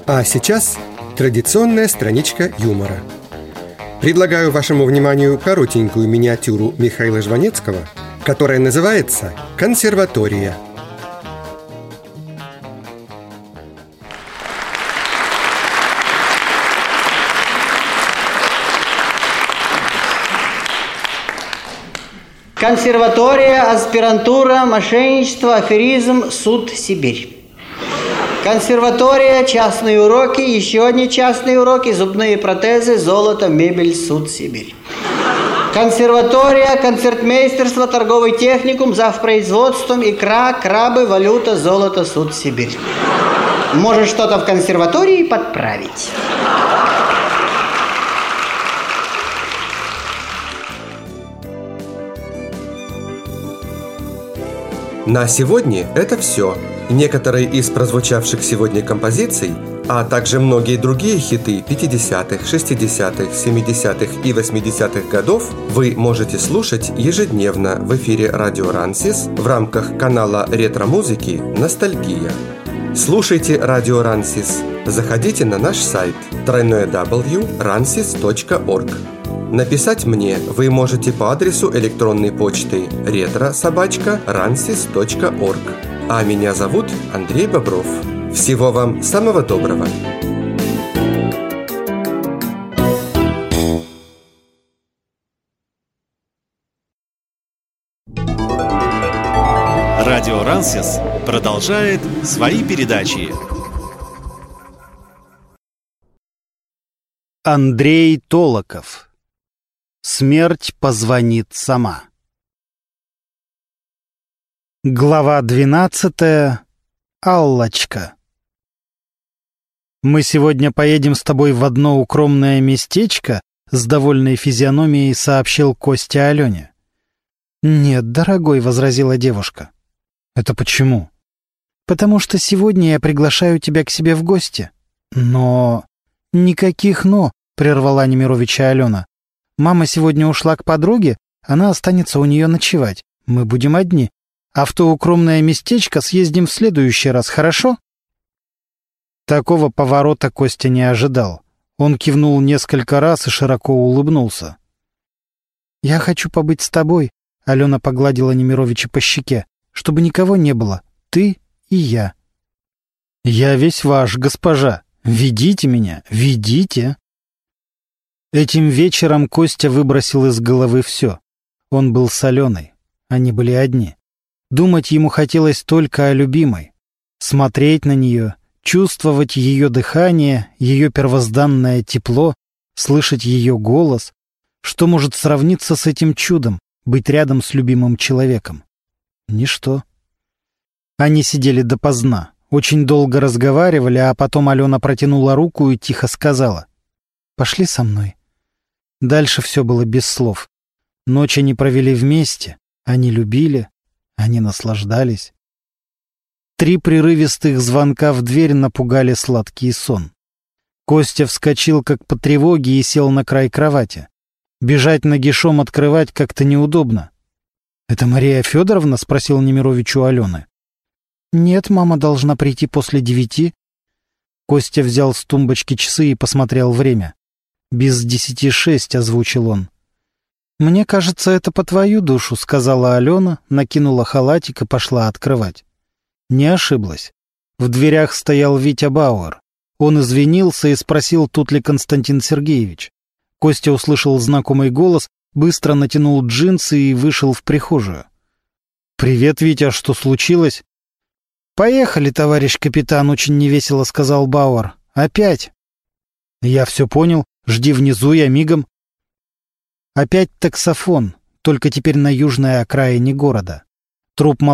А сейчас традиционная страничка юмора. Предлагаю вашему вниманию коротенькую миниатюру Михаила Жванецкого, которая называется «Консерватория». Консерватория, аспирантура, мошенничество, аферизм, суд, Сибирь. Консерватория, частные уроки, еще одни частные уроки, зубные протезы, золото, мебель, суд, Сибирь. Консерватория, концертмейстерство, торговый техникум, завпроизводством, икра, крабы, валюта, золото, суд, Сибирь. Может, что-то в консерватории подправить? На сегодня это все. Некоторые из прозвучавших сегодня композиций, а также многие другие хиты 50-х, 60-х, 70-х и 80-х годов вы можете слушать ежедневно в эфире Радио Рансис в рамках канала ретро-музыки «Ностальгия». Слушайте Радио Рансис. Заходите на наш сайт www.ransis.org. Написать мне вы можете по адресу электронной почты retro@ransis.org. А меня зовут Андрей Бобров. Всего вам самого доброго. Радио Рансис продолжает свои передачи. Андрей Толоков. Смерть позвонит сама. Глава 12. Аллочка. Мы сегодня поедем с тобой в одно укромное местечко, с довольной физиономией сообщил Костя Алене. Нет, дорогой, возразила девушка. Это почему? Потому что сегодня я приглашаю тебя к себе в гости. Но... Никаких «но», прервала Немировича Алена. Мама сегодня ушла к подруге, она останется у нее ночевать. Мы будем одни. А в то укромное местечко съездим в следующий раз, хорошо? Такого поворота Костя не ожидал. Он кивнул несколько раз и широко улыбнулся. «Я хочу побыть с тобой», — Алена погладила Немировича по щеке, «чтобы никого не было, ты и я». «Я весь ваш, госпожа. Ведите меня, ведите». Этим вечером Костя выбросил из головы все. Он был с Аленой. Они были одни. Думать ему хотелось только о любимой. Смотреть на нее, чувствовать ее дыхание, ее первозданное тепло, слышать ее голос. Что может сравниться с этим чудом, быть рядом с любимым человеком? Ничто. Они сидели допоздна, очень долго разговаривали, а потом Алена протянула руку и тихо сказала: «Пошли со мной». Дальше все было без слов. Ночь они провели вместе, они любили, они наслаждались. 3 прерывистых звонка в дверь напугали сладкий сон. Костя вскочил как по тревоге и сел на край кровати. Бежать нагишом открывать как-то неудобно. «Это Мария Федоровна?» — спросил Немирович у Алены. «Нет, мама должна прийти после 9». Костя взял с тумбочки часы и посмотрел время. «Без 10:06», — озвучил он. «Мне кажется, это по твою душу», — сказала Алена, накинула халатик и пошла открывать. Не ошиблась. В дверях стоял Витя Бауэр. Он извинился и спросил, тут ли Константин Сергеевич. Костя услышал знакомый голос, быстро натянул джинсы и вышел в прихожую. «Привет, Витя, что случилось?» «Поехали, товарищ капитан», — очень невесело сказал Бауэр. «Опять». «Я все понял. Жди внизу, я мигом». Опять таксофон, только теперь на южной окраине города. Труп